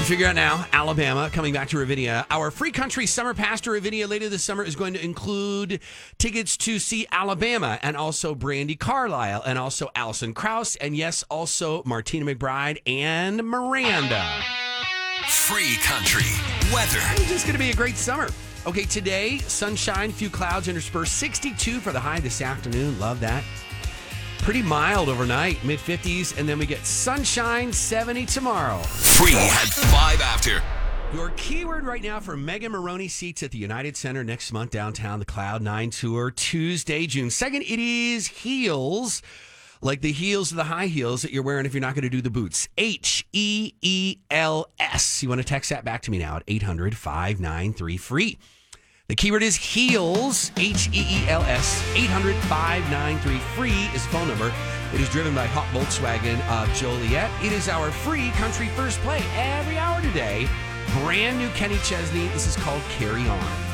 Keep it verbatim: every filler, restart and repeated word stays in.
You figure out now, Alabama coming back to Ravinia. Our free country summer pass to Ravinia later this summer is going to include tickets to see Alabama and also Brandi Carlile and also Alison Krauss and yes, also Martina McBride and Miranda. Free country weather. It's just going to be a great summer. Okay, today, sunshine, few clouds interspersed, sixty-two for the high this afternoon. Love that. Pretty mild overnight, mid fifties, and then we get sunshine, seventy tomorrow. Free at five after. Your keyword right now for Megan Maroney seats at the United Center next month downtown, the Cloud nine Tour, Tuesday, June second. It is heels, like the heels of the high heels that you're wearing if you're not going to do the boots. H E E L S. You want to text that back to me now at eight hundred, five nine three, free. The keyword is heels, H E E L S, eight hundred, five nine three, free is the phone number. It is driven by Hot Volkswagen of Joliet. It is our free country first play every hour today. Brand new Kenny Chesney. This is called Carry On.